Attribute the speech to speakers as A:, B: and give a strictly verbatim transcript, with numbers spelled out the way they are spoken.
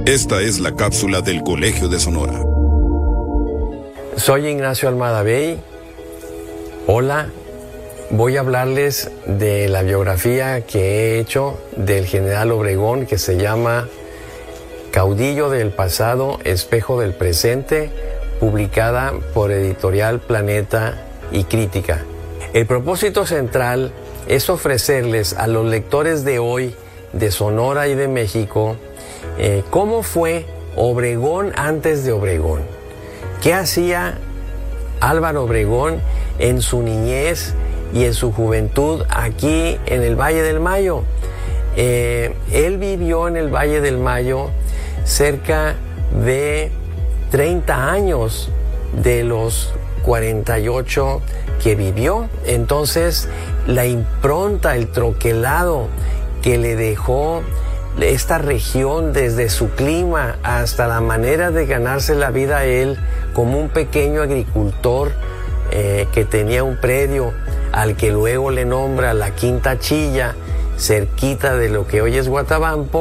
A: Esta es la cápsula del Colegio de Sonora.
B: Soy Ignacio Almada Bey. Hola, voy a hablarles de la biografía que he hecho del general Obregón, que se llama Caudillo del pasado, espejo del presente, publicada por Editorial Planeta y Crítica. El propósito central es ofrecerles a los lectores de hoy, de Sonora y de México, eh, cómo fue Obregón antes de Obregón. ¿Qué hacía Álvaro Obregón en su niñez y en su juventud aquí en el Valle del Mayo? Eh, él vivió en el Valle del Mayo cerca de treinta años de los cuarenta y ocho que vivió. Entonces, la impronta, el troquelado que le dejó esta región, desde su clima hasta la manera de ganarse la vida a él como un pequeño agricultor eh, que tenía un predio al que luego le nombra la Quinta Chilla, cerquita de lo que hoy es Guatabampo.